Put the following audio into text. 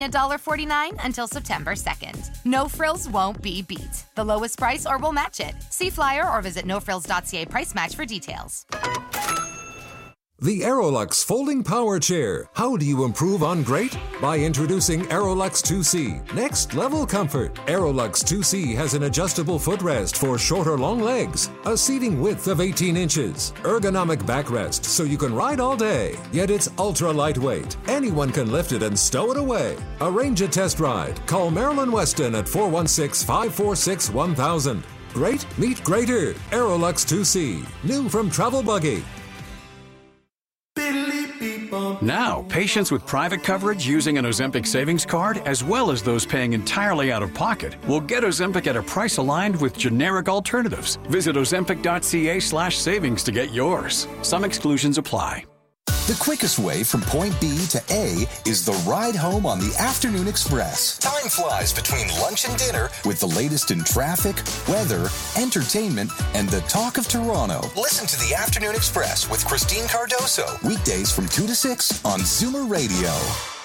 $1.49 until September 2nd. No Frills won't be beat. The lowest price or we'll match it. See flyer or visit nofrills.ca price match for details. The Aerolux Folding Power Chair. How do you improve on great? By introducing Aerolux 2C. Next level comfort. Aerolux 2C has an adjustable footrest for short or long legs, a seating width of 18 inches, ergonomic backrest so you can ride all day. Yet it's ultra lightweight. Anyone can lift it and stow it away. Arrange a test ride. Call Marilyn Weston at 416-546-1000. Great meet greater. Aerolux 2C. New from Travel Buggy. Now, patients with private coverage using an Ozempic savings card, as well as those paying entirely out of pocket, will get Ozempic at a price aligned with generic alternatives. Visit ozempic.ca/savings to get yours. Some exclusions apply. The quickest way from point B to A is the ride home on the Afternoon Express. Time flies between lunch and dinner with the latest in traffic, weather, entertainment, and the talk of Toronto. Listen to the Afternoon Express with Christine Cardoso. Weekdays from 2 to 6 on Zoomer Radio.